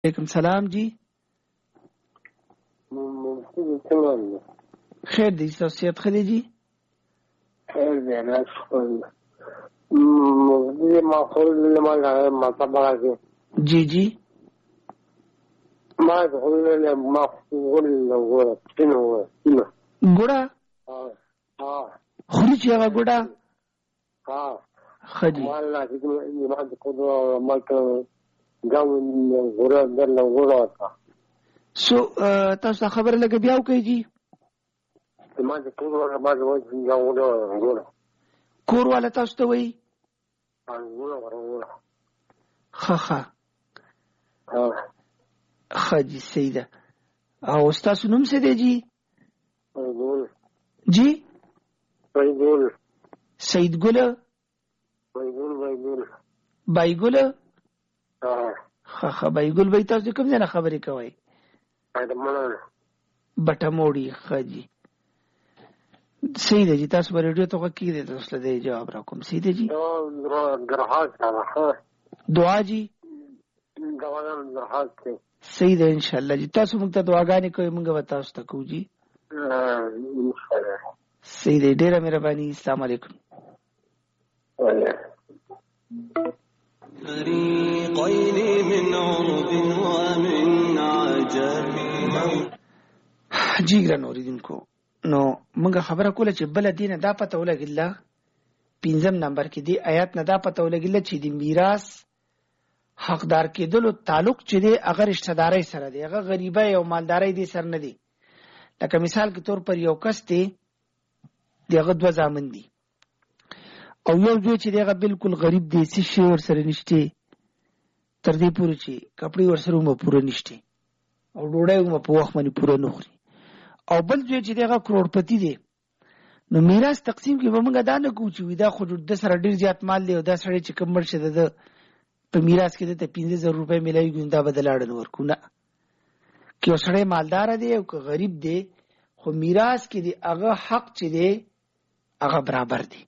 وعلیکم سلام جی. خیر دی صحت خدی جی. خیر دی اللہ شکر. مفتی ماخول مطلب جی جی ما تقول ماخول شنو ګوړه خوري چې هغه ګوړه خدي والله ما تقول ما جو غوړه دل غوړه سو تاسو خبر لګ بیا وکي جی. ما تقول ما جو غوړه کور والا تاسو ته وای غوړه خخه خدي سیده او تاسو نوم څه دی جی؟ جی سید ګل بایګل خخه بایګل به تاسو کوم ځای خبرې کوي؟ بټه موړي خدي سیده جی. تاسو ریډیو ته وکی دي تاسو له جواب را کوم سیده جی. دعا جی سیده ان شاء الله جی. تاسو موږ ته دعاګانې کوئ موږ به تاسو ته کوو جی. سیده ډیره مهرباني. السلام علیکم. فريقين من عرب ومن عجم. جی ګران اوریدونکو نو موږ خبره کوله چې بل دینه دا پته ولګیله 5 نمبر کې دی آیات نه دا پته ولګیله چې د میراث حقدار کېدلو تعلق چې دی هغه رشتہ داري سره دی، هغه غریبای او مالداري دي سره نه دی. لکه مثال کې تور پر یو کس دی دغه 2 ځامن دي او یو جو چې دغه بالکل غریب دی، څه شی ور سره نشته تر دې پورې چې کپڑے ور سره مو پوره نشته او ډوډۍ مو په وخت باندې پوره نه خوري، او بل جو چې دغه کروڑپتی دی. نو میراث تقسیم کې به موږ دا نه کوو چې دا خو د سره ډیر زیات مال دی او دا سړی چې کم مرشه ده په میراث کې د 15000 روپے ملایي ګوندا بدلاړل ورکو نه. که سړی مالدار دی او که غریب دی خو میراث کې دی هغه حق چې دی هغه برابر دی.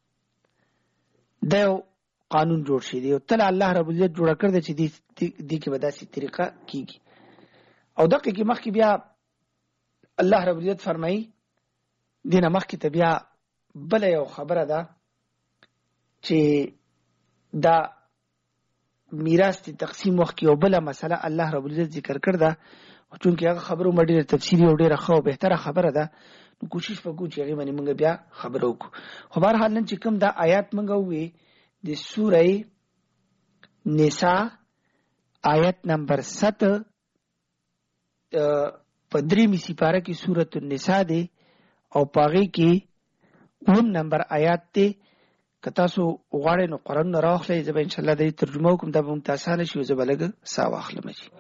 دا قانون جوړ شي دی او تل الله رب العزت جوړ کړ دی چې دې کې به داسې طریقه کیږي. او دغه کې مخکې بیا الله رب العزت فرمایي دینه مخکې ته بیا بل یو خبره ده چې دا میراث ته تقسیم وخت یو بل مسله الله رب العزت ذکر کړ ده، چونکه هغه خبرو مډیره تفصیلی او ډیره ښه او بهتره خبره ده. نو کوشش وکړو چې هغه باندې موږ بیا خبرو وکړو. خو بهر حال نن چې کوم دا آیات موږ وې د سوره نساء آیت نمبر 7 په 3 سپاره کې سورۃ النساء دی او پاغي کې 9 نمبر آیات دی. کتا سو غواړي نو قرآن راخلې زب ان شاء الله د ترجمه کوم د ممتازانه شی زبلګ سا واخلم.